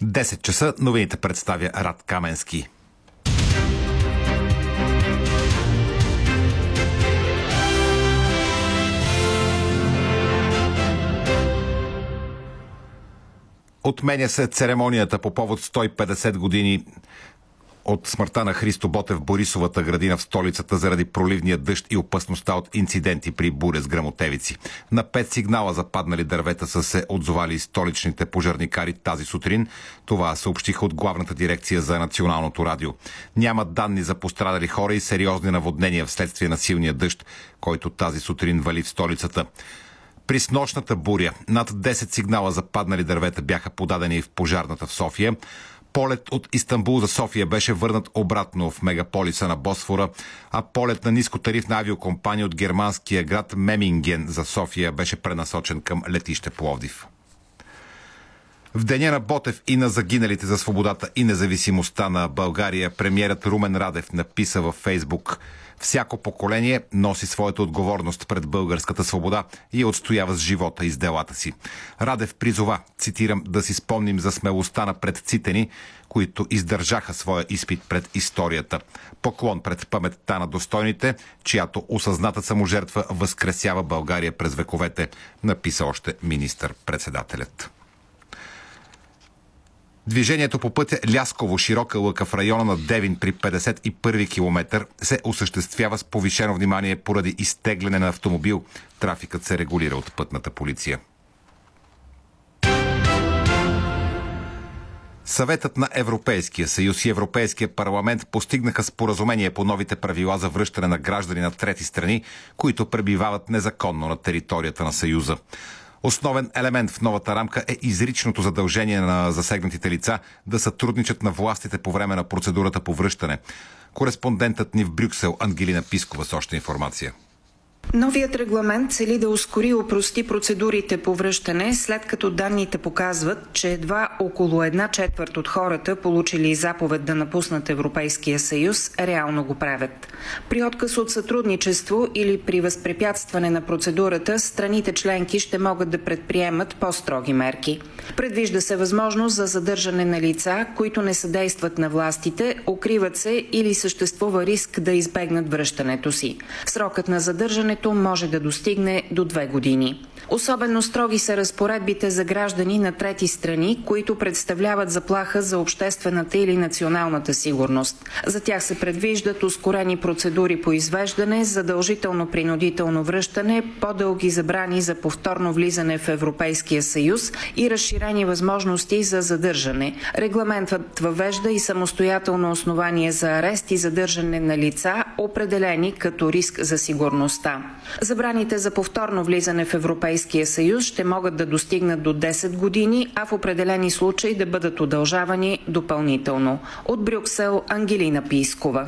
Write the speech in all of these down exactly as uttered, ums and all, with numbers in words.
десет часа новините представя Рад Каменски. Отменя се церемонията по повод сто и петдесет години от смъртта на Христо Ботев в Борисовата градина в столицата заради проливния дъжд и опасността от инциденти при буря с гръмотевици. На пет сигнала за паднали дървета са се отзовали столичните пожарникари тази сутрин. Това съобщиха от Главната дирекция за националното радио. Няма данни за пострадали хора и сериозни наводнения вследствие на силния дъжд, който тази сутрин вали в столицата. При снощната буря над десет сигнала за паднали дървета бяха подадени в пожарната в София. Полет от Истанбул за София беше върнат обратно в мегаполиса на Босфора, а полет на нискотарифна авиокомпания от германския град Меминген за София беше пренасочен към летище Пловдив. В деня на Ботев и на загиналите за свободата и независимостта на България, премиерът Румен Радев написа във Фейсбук: „Всяко поколение носи своята отговорност пред българската свобода и я отстоява с живота и с делата си“. Радев призова, цитирам, „да си спомним за смелостта на предците ни, които издържаха своя изпит пред историята. Поклон пред паметта на достойните, чиято осъзната саможертва възкресява България през вековете“, написа още министър-председателят. Движението по пътя Лясково-Широка лъка в района на Девин при петдесет и първи километър се осъществява с повишено внимание поради изтегляне на автомобил. Трафикът се регулира от пътната полиция. Съветът на Европейския съюз и Европейския парламент постигнаха споразумение по новите правила за връщане на граждани на трети страни, които пребивават незаконно на територията на Съюза. Основен елемент в новата рамка е изричното задължение на засегнатите лица да сътрудничат на властите по време на процедурата по връщане. Кореспондентът ни в Брюксел Ангелина Пискова с още информация. Новият регламент цели да ускори и опрости процедурите по връщане, след като данните показват, че едва около една четвърт от хората, получили заповед да напуснат Европейския съюз, реално го правят. При отказ от сътрудничество или при възпрепятстване на процедурата, страните членки ще могат да предприемат по-строги мерки. Предвижда се възможност за задържане на лица, които не съдействат на властите, укриват се или съществува риск да избегнат връщането си. Срокът на задържане може да достигне до две години. Особено строги са разпоредбите за граждани на трети страни, които представляват заплаха за обществената или националната сигурност. За тях се предвиждат ускорени процедури по извеждане, задължително принудително връщане, по-дълги забрани за повторно влизане в Европейския съюз и разширени възможности за задържане. Регламентът въвежда и самостоятелно основание за арест и задържане на лица, определени като риск за сигурността. Забраните за повторно влизане в Европейския съюз ще могат да достигнат до десет години, а в определени случаи да бъдат удължавани допълнително. От Брюксел Ангелина Пискова.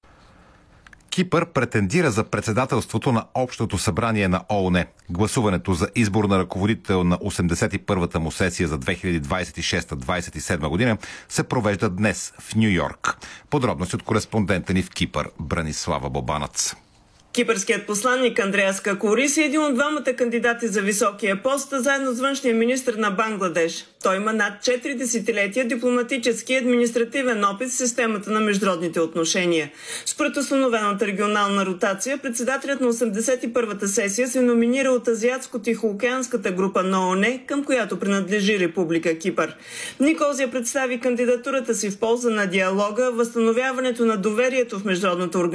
Кипър претендира за председателството на Общото събрание на ООН. Гласуването за избор на ръководител на осемдесет и първата му сесия за две хиляди двадесет и шеста - двадесет и седма година се провежда днес в Ню-Йорк. Подробности от кореспондента ни в Кипър Бранислава Бобанац. Кипърският посланник Андреас Какурис е един от двамата кандидати за високия пост, заедно с външния министър на Бангладеш. Той има над четири десетилетия дипломатически и административен опит в системата на международните отношения. Според установената регионална ротация, председателят на осемдесет и първата сесия се номинира от Азиатско-Тихоокеанската група на ООН, към която принадлежи Република Кипър. Никозия представи кандидатурата си в полза на диалога, възстановяването на доверието в международната организация